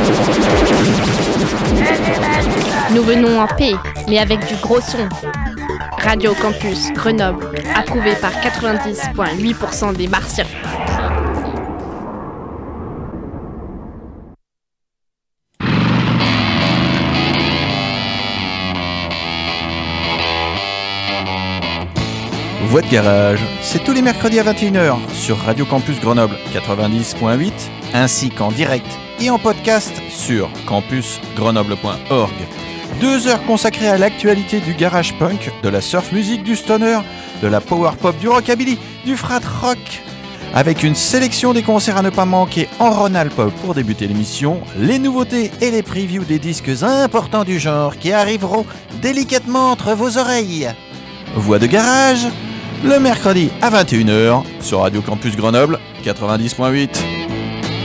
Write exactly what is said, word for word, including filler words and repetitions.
Nous venons en paix, mais avec du gros son. Radio Campus Grenoble, approuvé par quatre-vingt-dix virgule huit pour cent des Martiens. Voix de garage, c'est tous les mercredis à vingt et une heures sur Radio Campus Grenoble quatre-vingt-dix virgule huit, ainsi qu'en direct et en podcast sur campus grenoble point org. Deux heures consacrées à l'actualité du garage punk, de la surf music, du stoner, de la power pop, du rockabilly, du frat rock, avec une sélection des concerts à ne pas manquer en Rhône-Alpes pour débuter l'émission, les nouveautés et les previews des disques importants du genre qui arriveront délicatement entre vos oreilles. Voix de garage, le mercredi à vingt et une heures sur Radio Campus Grenoble quatre-vingt-dix virgule huit.